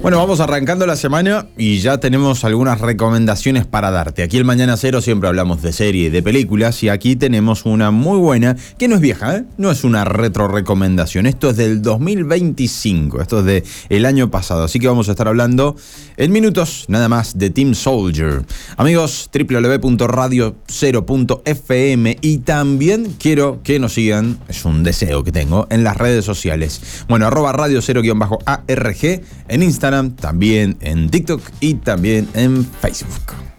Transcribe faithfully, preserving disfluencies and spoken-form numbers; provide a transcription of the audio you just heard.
Bueno, vamos arrancando la semana y ya tenemos algunas recomendaciones para darte. Aquí el Mañana Cero siempre hablamos de serie y de películas y aquí tenemos una muy buena, que no es vieja, ¿eh? No es una retro recomendación. Esto es del dos mil veinticinco, esto es del año pasado. Así que vamos a estar hablando en minutos nada más de Team Soldier. Amigos, doble u doble u doble u punto radio cero punto efe eme y también quiero que nos sigan, es un deseo que tengo, en las redes sociales. Bueno, arroba radio cero guión bajo a erre ge en Instagram, también en TikTok y también en Facebook.